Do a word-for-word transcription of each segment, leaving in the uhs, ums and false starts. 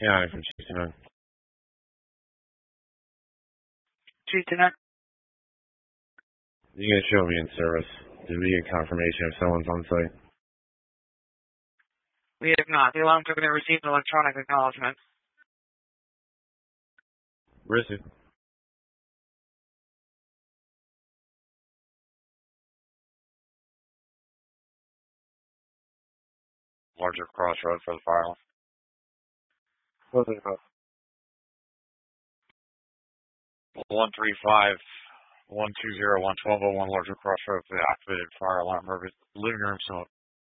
Yeah, I'm from Chief two nine. Chief two nine. You can show me in service. Did we get confirmation if someone's on site? We have not. The alarm company received an electronic acknowledgement. Received. Larger crossroad for the fire. What's it about? one three five, one two zero, one twelve oh one larger crossroad for the activated fire alarm. Living room smoke.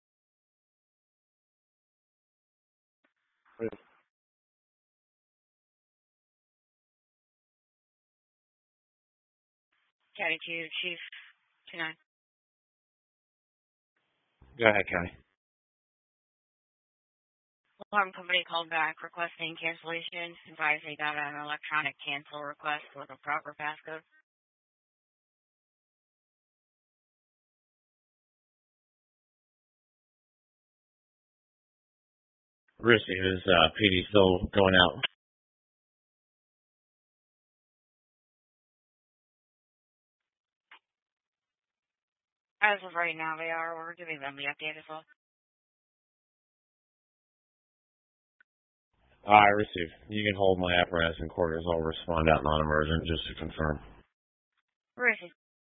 County two, Chief two nine. Go ahead, County. Alarm company called back requesting cancellation. Advised they got an electronic cancel request with a proper passcode. Received. Is uh, P D still going out? As of right now, they are. We're giving them the update as well. I received. You can hold my apparatus in quarters. I'll respond out non-emergent just to confirm. Where is he?